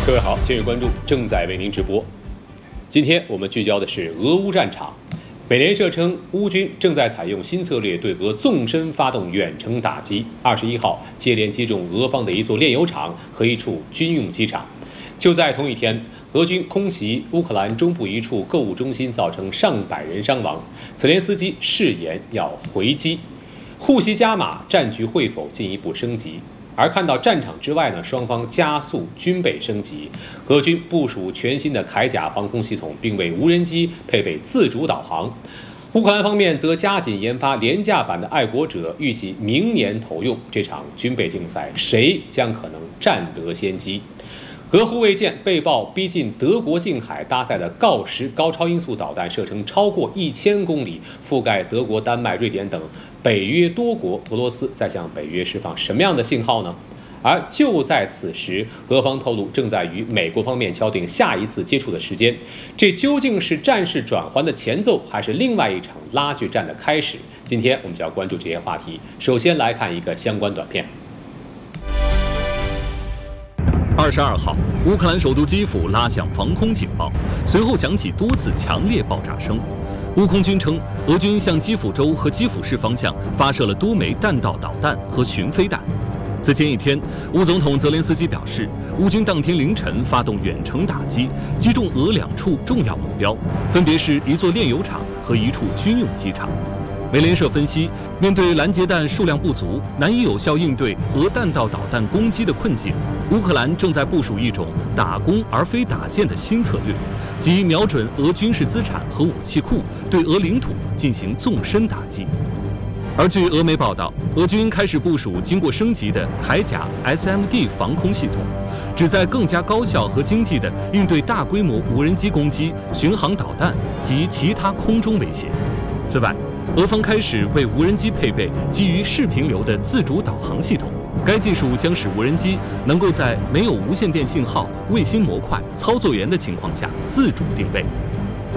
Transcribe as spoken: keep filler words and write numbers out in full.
各位好，今日关注正在为您直播。今天我们聚焦的是俄乌战场。美联社称，乌军正在采用新策略，对俄纵深发动远程打击。二十一号，接连击中俄方的一座炼油厂和一处军用机场。就在同一天，俄军空袭乌克兰中部一处购物中心，造成上百人伤亡。泽连斯基誓言要回击，护袭加码，战局会否进一步升级？而看到战场之外呢，双方加速军备升级，俄军部署全新的铠甲防空系统，并为无人机配备自主导航。乌克兰方面则加紧研发廉价版的爱国者，预计明年投用。这场军备竞赛，谁将可能占得先机？俄护卫舰被曝逼近德国近海搭载的锆石高超音速导弹，射程超过一千公里，覆盖德国、丹麦、瑞典等北约多国。俄罗斯在向北约释放什么样的信号呢？而就在此时，俄方透露正在与美国方面敲定下一次接触的时间。这究竟是战事转换的前奏，还是另外一场拉锯战的开始？今天我们就要关注这些话题。首先来看一个相关短片。 二十二号，乌克兰首都基辅拉响防空警报，随后响起多次强烈爆炸声。乌空军称，俄军向基辅州和基辅市方向发射了多枚弹道导弹和巡飞弹。此前一天，乌总统泽连斯基表示，乌军当天凌晨发动远程打击，击中俄两处重要目标，分别是一座炼油厂和一处军用机场。美联社分析，面对拦截弹数量不足，难以有效应对俄弹道导弹攻击的困境，乌克兰正在部署一种打攻而非打建的新策略，即瞄准俄军事资产和武器库，对俄领土进行纵深打击。而据俄媒报道，俄军开始部署经过升级的铠甲 S M D 防空系统，旨在更加高效和经济地应对大规模无人机攻击、巡航导弹及其他空中威胁。此外，俄方开始为无人机配备基于视频流的自主导航系统，该技术将使无人机能够在没有无线电信号、卫星模块、操作员的情况下自主定位。